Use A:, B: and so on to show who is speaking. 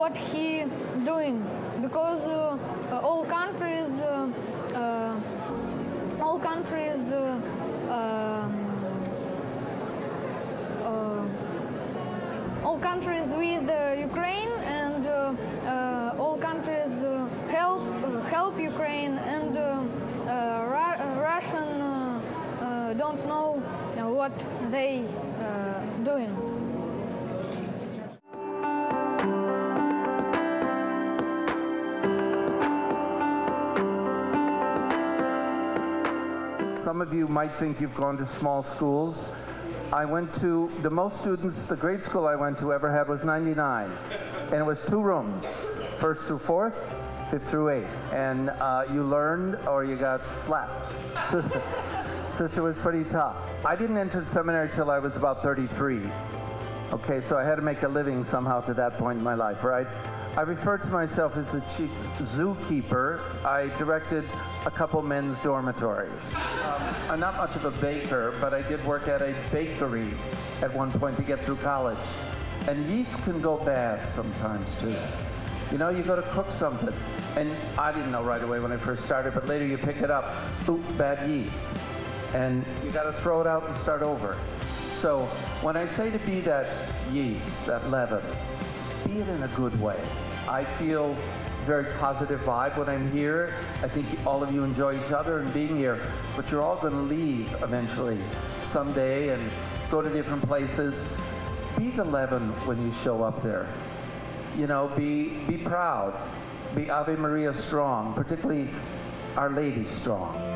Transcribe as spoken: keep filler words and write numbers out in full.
A: what he doing, because uh, uh, all countries uh, uh, all countries uh, um, uh, all countries with uh, Ukraine, and uh, uh, all countries uh, help uh, help Ukraine, and uh, uh, Ru Russian uh, uh, don't know uh, what they uh, doing.
B: Some of you might think you've gone to small schools. I went to, the most students, the grade school I went to ever had was ninety-nine. And it was two rooms, first through fourth, fifth through eighth. And uh, you learned or you got slapped. Sister, sister was pretty tough. I didn't enter seminary till I was about thirty-three. Okay, so I had to make a living somehow to that point in my life, right? I refer to myself as the chief zookeeper. I directed a couple men's dormitories. Um, I'm not much of a baker, but I did work at a bakery at one point to get through college. And yeast can go bad sometimes too. You know, you go to cook something, and I didn't know right away when I first started, but later you pick it up, oop, bad yeast. And you gotta throw it out and start over. So when I say to be that yeast, that leaven, be it in a good way. I feel very positive vibe when I'm here. I think all of you enjoy each other and being here, but you're all going to leave eventually someday and go to different places. Be the leaven when you show up there. You know, be, be proud. Be Ave Maria strong, particularly Our Lady strong.